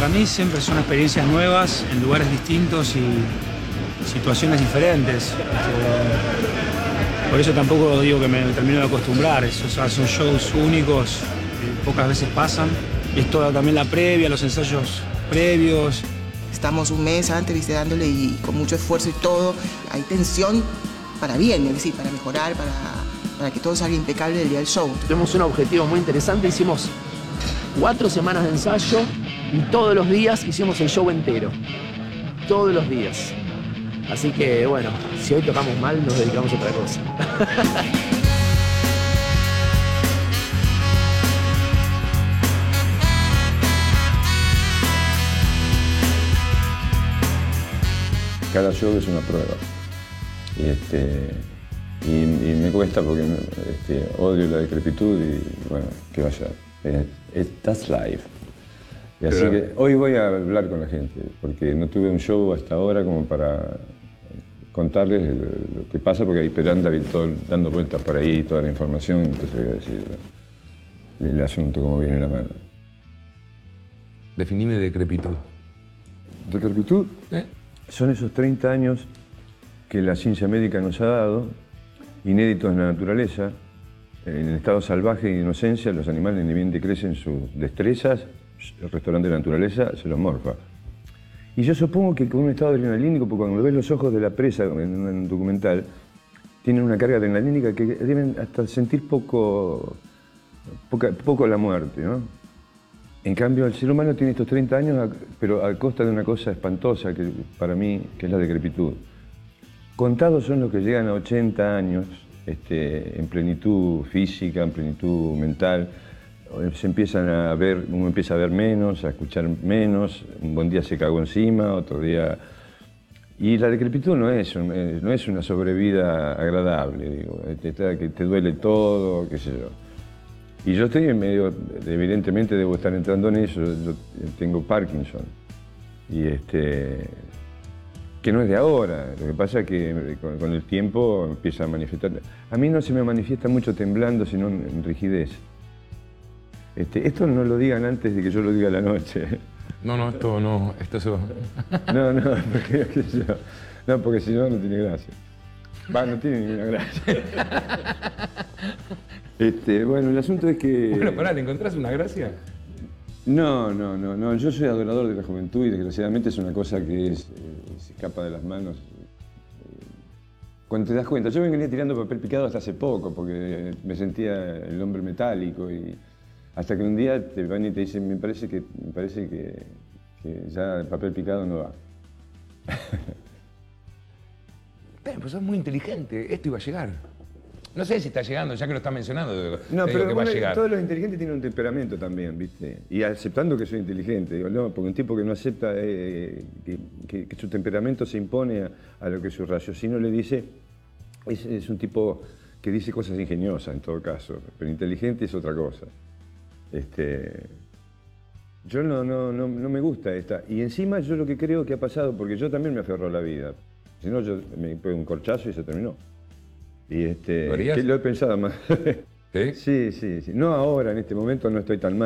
Para mí siempre son experiencias nuevas, en lugares distintos y situaciones diferentes. Por eso tampoco digo que me termino de acostumbrar. Son shows únicos, que pocas veces pasan. Es toda también la previa, los ensayos previos. Estamos un mes antes, ¿viste? Dándole y con mucho esfuerzo y todo. Hay tensión para bien, es decir, para mejorar, para que todo salga impecable el día del show. Tenemos un objetivo muy interesante. Hicimos 4 semanas de ensayo y todos los días hicimos el show entero. Todos los días. Así que, bueno, si hoy tocamos mal, nos dedicamos a otra cosa. Cada show es una prueba. Y me cuesta porque odio la decrepitud y, bueno, ¿qué va a ser? That's life. Y así que hoy voy a hablar con la gente, porque no tuve un show hasta ahora como para contarles lo que pasa, porque ahí anda todo, dando vueltas por ahí toda la información, entonces voy a decir el asunto como viene la mano. Definime decrepitud. ¿Decrepitud? Son esos 30 años que la ciencia médica nos ha dado, inéditos en la naturaleza. En el estado salvaje y de inocencia, los animales ni bien decrecen sus destrezas, el restaurante de la naturaleza se los morfa. Y yo supongo que con un estado adrenalínico, porque cuando ves los ojos de la presa en un documental, tienen una carga adrenalínica que deben hasta sentir poco la muerte, ¿no? En cambio, el ser humano tiene estos 30 años, pero a costa de una cosa espantosa que para mí, que es la decrepitud. Contados son los que llegan a 80 años, en plenitud física, en plenitud mental. Se empiezan a ver, uno empieza a ver menos, a escuchar menos, un buen día se cagó encima, otro día... Y la decrepitud no es una sobrevida agradable, digo, que te duele todo, qué sé yo. Y yo estoy en medio, evidentemente debo estar entrando en eso, yo tengo Parkinson. Y que no es de ahora, lo que pasa es que con el tiempo empieza a manifestar. A mí no se me manifiesta mucho temblando, sino en rigidez. Esto no lo digan antes de que yo lo diga a la noche. No, esto se va. Porque si no tiene gracia. No tiene ninguna gracia. Bueno, el asunto es que... Bueno, pará, ¿le encontrás una gracia? No, yo soy adorador de la juventud y desgraciadamente es una cosa que se escapa de las manos. Cuando te das cuenta, yo venía tirando papel picado hasta hace poco porque me sentía el hombre metálico y hasta que un día te van y te dicen, me parece que ya el papel picado no va. Pues sos muy inteligente, esto iba a llegar. No sé si está llegando, ya que lo está mencionando. No, pero que va a llegar. Todos los inteligentes tienen un temperamento también, ¿viste? Y aceptando que soy inteligente, digo, no, porque un tipo que no acepta que su temperamento se impone a lo que su raciocinio le dice, es un tipo que dice cosas ingeniosas en todo caso, pero inteligente es otra cosa. Yo no me gusta esta. Y encima yo lo que creo que ha pasado, porque yo también me aferro a la vida, si no yo me pego un corchazo y se terminó. Y ¿Lo harías? que lo he pensado más. ¿Sí? Sí. No ahora, en este momento no estoy tan mal.